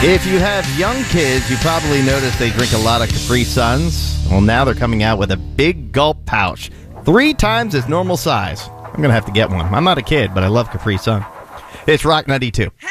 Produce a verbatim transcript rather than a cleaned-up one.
If you have young kids, you probably notice they drink a lot of Capri Suns. Well, now they're coming out with a big gulp pouch, three times its normal size. I'm going to have to get one. I'm not a kid, but I love Capri Sun. It's Rock ninety-two.